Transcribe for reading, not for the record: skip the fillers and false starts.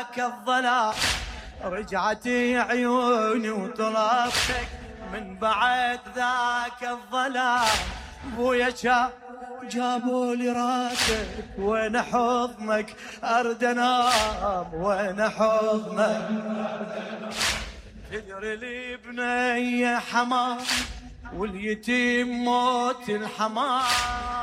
ذاك الظلام، رجعت عيوني وطلبتك من بعد ذاك الظلام. بويا جابوا لي راسك وين حضنك ارد انام، وين حضنك تدري لي بني حمام واليتيم موت الحمام.